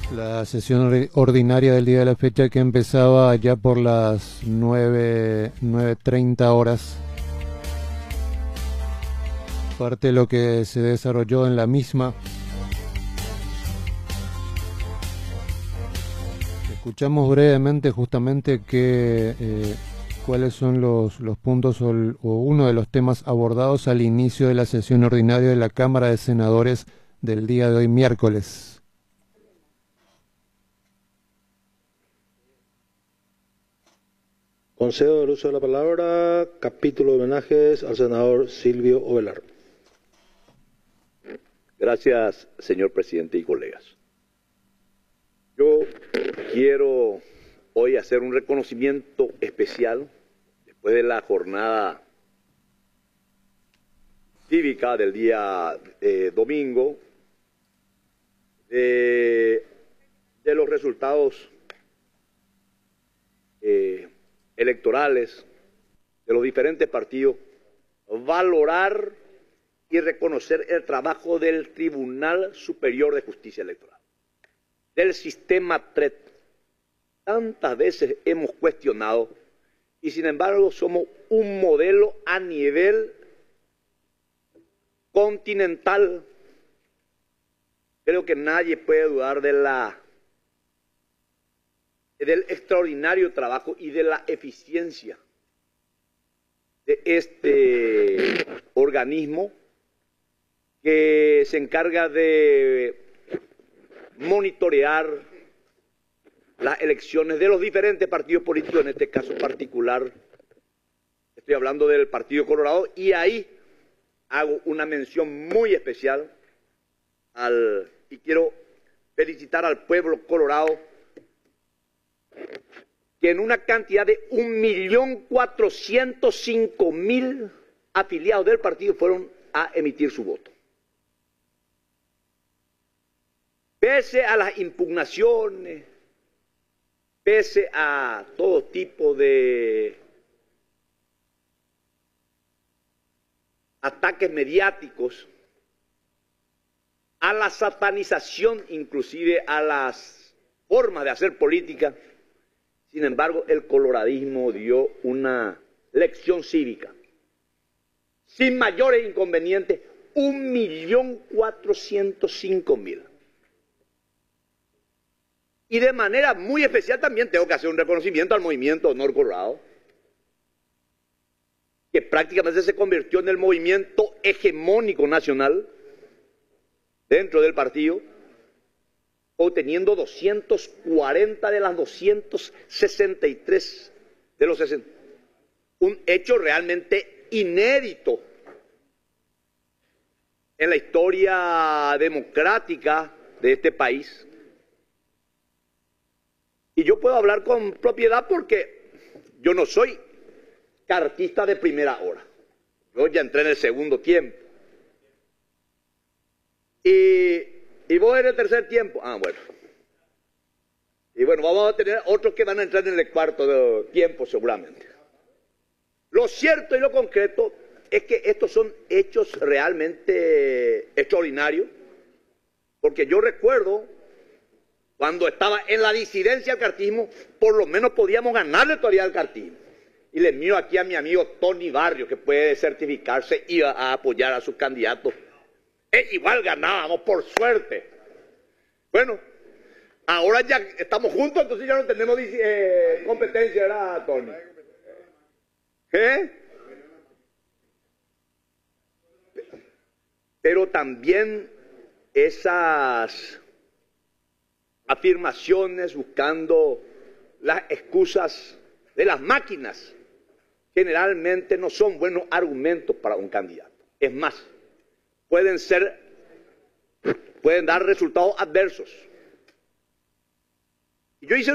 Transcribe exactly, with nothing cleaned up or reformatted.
La sesión ordinaria del día de la fecha, que empezaba ya por las nueve, nueve treinta horas. Parte de lo que se desarrolló en la misma. Escuchamos brevemente justamente que, eh, cuáles son los, los puntos o, el, o uno de los temas abordados al inicio de la sesión ordinaria de la Cámara de Senadores del día de hoy, miércoles. Concedo el uso de la palabra, capítulo de homenajes al senador Silvio Ovelar. Gracias, señor presidente y colegas. Yo quiero hoy hacer un reconocimiento especial después de la jornada cívica del día eh, domingo, de, de los resultados eh, electorales de los diferentes partidos, valorar y reconocer el trabajo del Tribunal Superior de Justicia Electoral, del sistema T R E T. Tantas veces hemos cuestionado y sin embargo somos un modelo a nivel continental. Creo que nadie puede dudar de la del extraordinario trabajo y de la eficiencia de este organismo que se encarga de monitorear las elecciones de los diferentes partidos políticos, en este caso particular, estoy hablando del Partido Colorado, y ahí hago una mención muy especial al, y quiero felicitar al pueblo colorado, que en una cantidad de un millón cuatrocientos cinco mil afiliados del partido fueron a emitir su voto. Pese a las impugnaciones, pese a todo tipo de ataques mediáticos, a la satanización, inclusive a las formas de hacer política, sin embargo, el coloradismo dio una lección cívica. Sin mayores inconvenientes, un millón cuatrocientos cinco mil. Y de manera muy especial también tengo que hacer un reconocimiento al movimiento Honor Colorado, que prácticamente se convirtió en el movimiento hegemónico nacional dentro del partido, obteniendo doscientos cuarenta de las doscientas sesenta y tres de los sesenta. Un hecho realmente inédito en la historia democrática de este país. Y yo puedo hablar con propiedad porque yo no soy cartista de primera hora. Yo ya entré en el segundo tiempo. Y... Y vos en el tercer tiempo. Ah, bueno. Y bueno, vamos a tener otros que van a entrar en el cuarto tiempo seguramente. Lo cierto y lo concreto es que estos son hechos realmente extraordinarios, porque yo recuerdo cuando estaba en la disidencia del cartismo, por lo menos podíamos ganarle todavía al cartismo. Y le miro aquí a mi amigo Tony Barrio, que puede certificarse y a, a apoyar a sus candidatos. Eh, igual ganábamos, por suerte. Bueno, ahora ya estamos juntos, entonces ya no tenemos eh, competencia, ¿verdad, Tony? ¿Qué? Pero también esas afirmaciones buscando las excusas de las máquinas generalmente no son buenos argumentos para un candidato. Es más, pueden ser, pueden dar resultados adversos. Yo hice